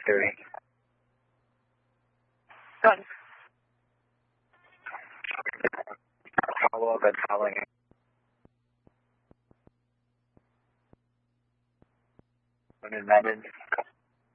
30. Done. Follow up and following. When amended.